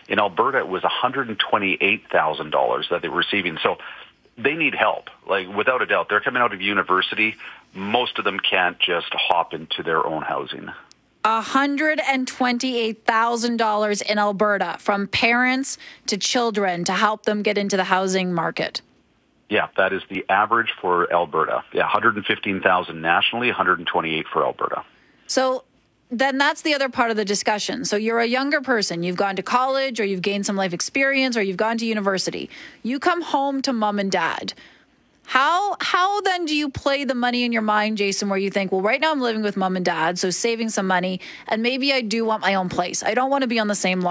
In Alberta, it was $128,000 that they were receiving. So they need help, like without a doubt. They're coming out of university. Most of them can't just hop into their own housing. $128,000 in Alberta from parents to children to help them get into the housing market. Yeah, that is the average for Alberta. Yeah, 115,000 nationally, 128 for Alberta. So then that's the other part of the discussion. So you're a younger person. You've gone to college or you've gained some life experience or you've gone to university. You come home to mom and dad. How then do you play the money in your mind, Jason, where you think, well, right now I'm living with mom and dad, so saving some money, and maybe I do want my own place. I don't want to be on the same lot